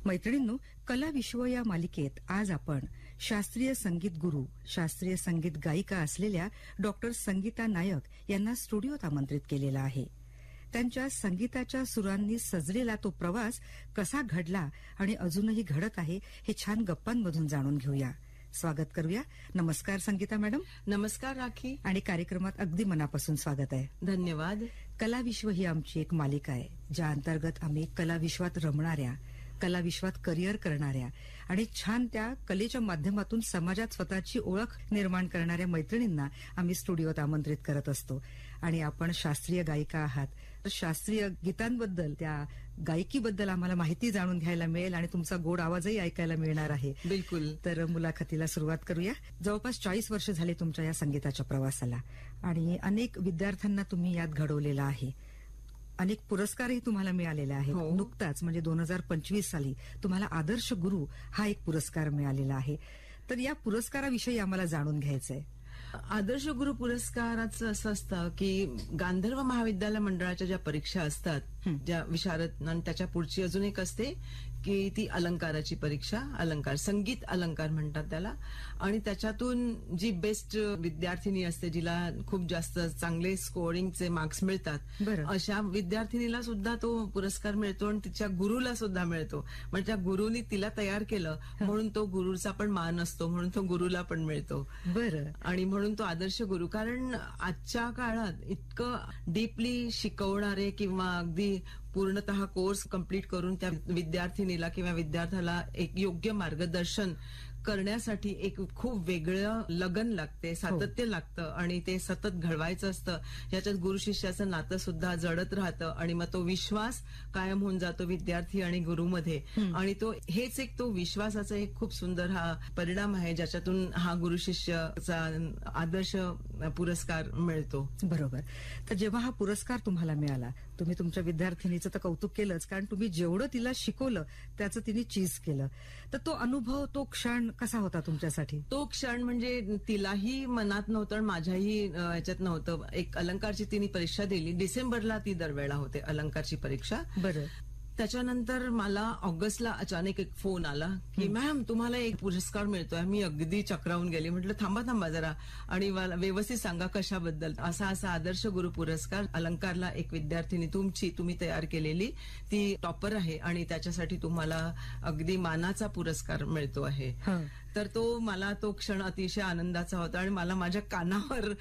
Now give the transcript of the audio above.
मैत्रिणींनो, कला विश्व या मालिकेत आज आपण शास्त्रीय संगीत गुरु, शास्त्रीय संगीत गायिका असलेल्या डॉक्टर संगीता नायक यांना स्टुडिओत आमंत्रित केलेला आहे. त्यांच्या संगीताच्या सुरांनी सजलेला तो प्रवास कसा घडला आणि अजूनही घडत आहे हे छान गप्पांमधून जाणून घेऊया. स्वागत करूया. नमस्कार संगीता मॅडम. नमस्कार राखी. आणि कार्यक्रमात अगदी मनापासून स्वागत आहे. धन्यवाद. कला विश्व ही आमची एक मालिका आहे, ज्या अंतर्गत आम्ही कला विश्वात रमणाऱ्या, कला विश्वात करिअर करणाऱ्या आणि छान त्या कलेच्या माध्यमातून समाजात स्वतःची ओळख निर्माण करणाऱ्या मैत्रिणींना आम्ही स्टुडिओत आमंत्रित करत असतो. आणि आपण शास्त्रीय गायिका आहात, तर शास्त्रीय गीतांबद्दल, त्या गायकीबद्दल आम्हाला माहिती जाणून घ्यायला मिळेल आणि तुमचा गोड आवाजही ऐकायला मिळणार आहे. बिलकुल. तर मुलाखतीला सुरुवात करूया. जवळपास 40 वर्ष झाले तुमच्या या संगीताच्या प्रवासाला आणि अनेक विद्यार्थ्यांना तुम्ही यात घडवलेला आहे. अनेक पुरस्कारही तुम्हाला मिळालेले आहेत. नुकताच म्हणजे 2025 साली तुम्हाला आदर्श गुरु हा एक पुरस्कार मिळालेला आहे. तर या पुरस्काराविषयी आम्हाला जाणून घ्यायचंय. आदर्श गुरु पुरस्काराचं असं असतं की गांधर्व महाविद्यालय मंडळाच्या ज्या परीक्षा असतात, ज्या विशारद, आणि त्याच्या पुढची अजून एक असते की ती अलंकाराची परीक्षा, अलंकार, संगीत अलंकार म्हणतात त्याला. आणि त्याच्यातून जी बेस्ट विद्यार्थिनी असते, जिला खूप जास्त चांगले स्कोरिंगचे मार्क्स मिळतात, अशा विद्यार्थिनीला सुद्धा तो पुरस्कार मिळतो आणि तिच्या गुरुला सुद्धा मिळतो. म्हणजे त्या गुरुनी तिला तयार केलं म्हणून तो गुरुचा पण मान असतो, म्हणून तो गुरुला पण मिळतो. बरं. आणि म्हणून तो आदर्श गुरु. कारण आजच्या काळात इतकं डीपली शिकवणारे किंवा अगदी पूर्णतः कोर्स कंप्लीट करून त्या विद्यार्थिनीला किंवा विद्यार्थ्याला एक योग्य मार्गदर्शन करण्यासाठी एक खूप वेगळं लगन लागते, सातत्य लागतं आणि ते सतत घडवायचं असतं. याच्यात गुरु शिष्याचं नातं सुद्धा जडत राहतं आणि मग तो विश्वास कायम होऊन जातो विद्यार्थी आणि गुरुमध्ये. आणि हेच एक तो विश्वासाचा एक खूप सुंदर हा परिणाम आहे, ज्याच्यातून हा गुरु शिष्याचा आदर्श पुरस्कार मिळतो. बरोबर. तर जेव्हा हा पुरस्कार तुम्हाला मिळाला, तुम्ही तुमच्या विद्यार्थिनीचं तर कौतुक केलंच, कारण तुम्ही जेवढं तिला शिकवलं त्याचं तिने चीज केलं. तर तो अनुभव, तो क्षण कसा होता तुमच्यासाठी? तो क्षण म्हणजे तिलाही मनात नव्हतं आणि माझ्याही याच्यात नव्हतं. एक अलंकारची तिने परीक्षा दिली. डिसेंबरला ती दरवेळा होते अलंकारची परीक्षा. बरं. त्याच्यानंतर मला ऑगस्टला अचानक एक फोन आला की मॅम तुम्हाला एक पुरस्कार मिळतोय. मी अगदी चक्रावून गेली. म्हटलं थांबा जरा आणि मला व्यवस्थित सांगा कशाबद्दल. असा आदर्श गुरु पुरस्कार अलंकारला एक विद्यार्थिनी तुम्ही तयार केलेली ती टॉपर आहे आणि त्याच्यासाठी तुम्हाला अगदी मानाचा पुरस्कार मिळतो आहे. तर तो क्षण अतिशय आनंदाचा होता आणि मला माझ्या कानावर